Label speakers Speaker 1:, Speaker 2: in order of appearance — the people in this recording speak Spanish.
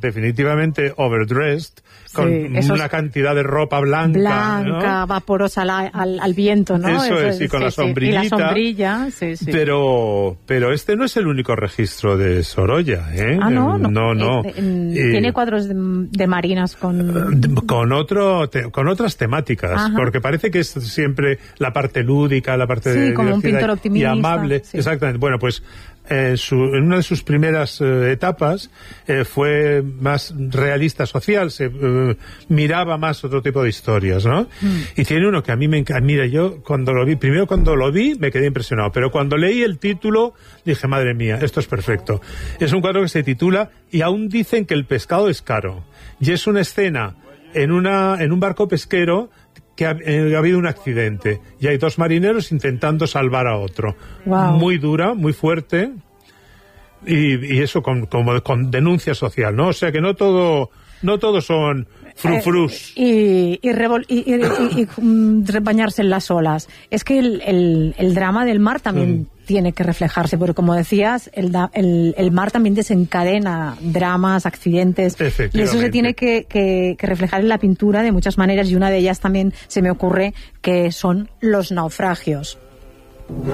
Speaker 1: definitivamente overdressed, con una cantidad de ropa blanca, ¿no?
Speaker 2: Vaporosa al viento, ¿no?
Speaker 1: Eso es, y con la sombrillita.
Speaker 2: Y la sombrilla, sí.
Speaker 1: Pero este no es el único registro de Sorolla, ¿eh?
Speaker 2: No. Tiene cuadros de marinas
Speaker 1: con otras temáticas. Ajá. Porque parece que es siempre la parte lúdica, la parte de
Speaker 2: como un pintor optimista
Speaker 1: y amable. Sí. Exactamente. Bueno, pues en una de sus primeras etapas fue más realista social, se miraba más otro tipo de historias, ¿no? Y tiene uno que a mí me encanta. Mira, yo cuando lo vi me quedé impresionado, pero cuando leí el título dije, madre mía, esto es perfecto. Es un cuadro que se titula Y aún dicen que el pescado es caro, y es una escena en un barco pesquero que ha habido un accidente y hay dos marineros intentando salvar a otro.
Speaker 2: Wow.
Speaker 1: Muy dura, muy fuerte, y eso con denuncia social, ¿no? O sea que no todo son frufrus.
Speaker 2: Y bañarse en las olas. Es que el drama del mar también tiene que reflejarse, porque como decías, el mar también desencadena dramas, accidentes, y eso se tiene que reflejar en la pintura de muchas maneras, y una de ellas también se me ocurre que son los naufragios.